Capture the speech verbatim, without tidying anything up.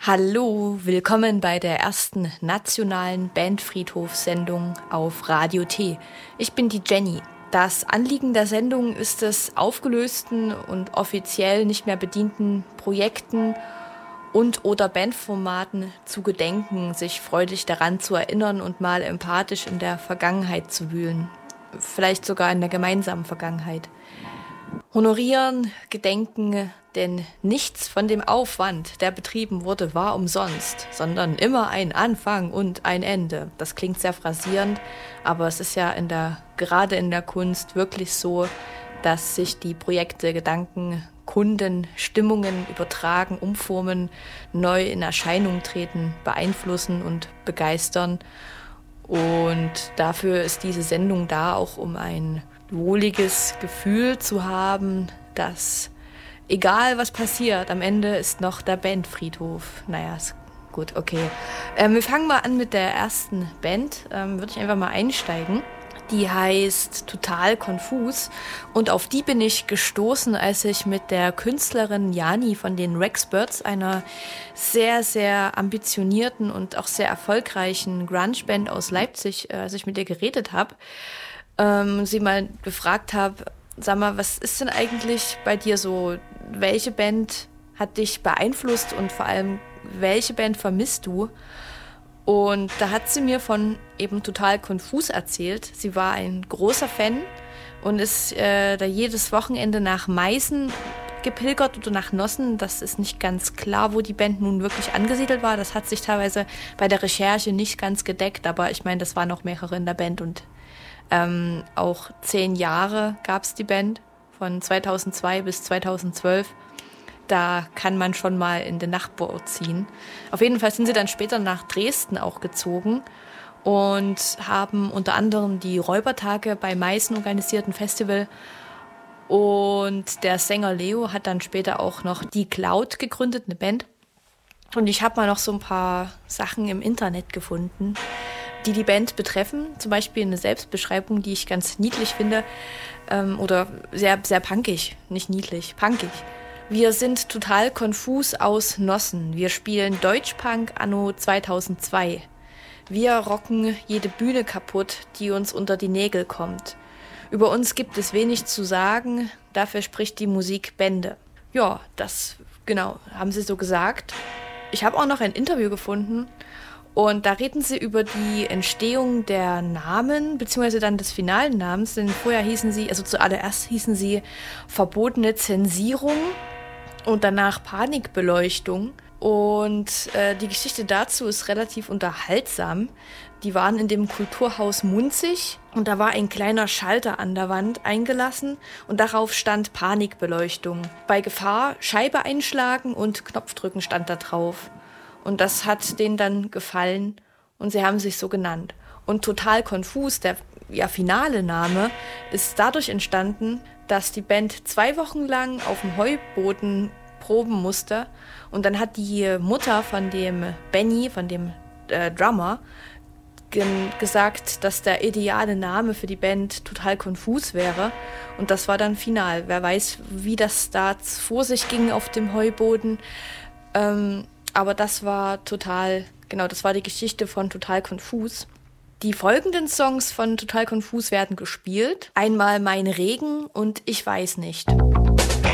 Hallo, willkommen bei der ersten nationalen Bandfriedhof-Sendung auf Radio T. Ich bin die Jenny. Das Anliegen der Sendung ist es, aufgelösten und offiziell nicht mehr bedienten Projekten und oder Bandformaten zu gedenken, sich freudig daran zu erinnern und mal empathisch in der Vergangenheit zu wühlen. Vielleicht sogar in der gemeinsamen Vergangenheit. Honorieren, gedenken, denn nichts von dem Aufwand, der betrieben wurde, war umsonst, sondern immer ein Anfang und ein Ende. Das klingt sehr phrasierend, aber es ist ja in der, gerade in der Kunst wirklich so, dass sich die Projekte, Gedanken, Kunden, Stimmungen übertragen, umformen, neu in Erscheinung treten, beeinflussen und begeistern. Und dafür ist diese Sendung da, auch um ein wohliges Gefühl zu haben, dass egal was passiert, am Ende ist noch der Bandfriedhof. Naja, ist gut, okay. Ähm, wir fangen mal an mit der ersten Band. Ähm, würde ich einfach mal einsteigen. Die heißt Total Konfus und auf die bin ich gestoßen, als ich mit der Künstlerin Jani von den Rexbirds, einer sehr, sehr ambitionierten und auch sehr erfolgreichen Grunge-Band aus Leipzig, äh, als ich mit ihr geredet habe, ähm, sie mal gefragt habe, sag mal, was ist denn eigentlich bei dir so, welche Band hat dich beeinflusst und vor allem, welche Band vermisst du? Und da hat sie mir von eben Total Konfus erzählt. Sie war ein großer Fan und ist äh, da jedes Wochenende nach Meißen gepilgert oder nach Nossen. Das ist nicht ganz klar, wo die Band nun wirklich angesiedelt war. Das hat sich teilweise bei der Recherche nicht ganz gedeckt, aber ich meine, das waren noch mehrere in der Band und ähm, auch zehn Jahre gab es die Band, von zweitausendzwei bis zweitausendzwölf. Da kann man schon mal in den Nachbarort ziehen. Auf jeden Fall sind sie dann später nach Dresden auch gezogen und haben unter anderem die Räubertage bei Meißen organisierten Festival. Und der Sänger Leo hat dann später auch noch die Cloud gegründet, eine Band. Und ich habe mal noch so ein paar Sachen im Internet gefunden, die die Band betreffen. Zum Beispiel eine Selbstbeschreibung, die ich ganz niedlich finde. Ähm, oder sehr, sehr punkig, nicht niedlich, punkig. Wir sind total konfus aus Nossen. Wir spielen Deutschpunk anno zweitausendzwei. Wir rocken jede Bühne kaputt, die uns unter die Nägel kommt. Über uns gibt es wenig zu sagen, dafür spricht die Musik Bände. Ja, das, genau, haben sie so gesagt. Ich habe auch noch ein Interview gefunden und da reden sie über die Entstehung der Namen, beziehungsweise dann des finalen Namens, denn vorher hießen sie, also zuallererst hießen sie Verbotene Zensierung und danach Panikbeleuchtung. Und äh, die Geschichte dazu ist relativ unterhaltsam. Die waren in dem Kulturhaus Munzig und da war ein kleiner Schalter an der Wand eingelassen und darauf stand Panikbeleuchtung. Bei Gefahr Scheibe einschlagen und Knopfdrücken stand da drauf. Und das hat denen dann gefallen und sie haben sich so genannt. Und Total Konfus, der ja, finale Name, ist dadurch entstanden, dass die Band zwei Wochen lang auf dem Heuboden proben musste. Und dann hat die Mutter von dem Benny, von dem äh, Drummer, gen- gesagt, dass der ideale Name für die Band Total Konfus wäre. Und das war dann final. Wer weiß, wie das da vor sich ging auf dem Heuboden. Ähm, aber das war total, genau, das war die Geschichte von Total Konfus. Die folgenden Songs von Total Konfus werden gespielt. Einmal Mein Regen und Ich weiß nicht.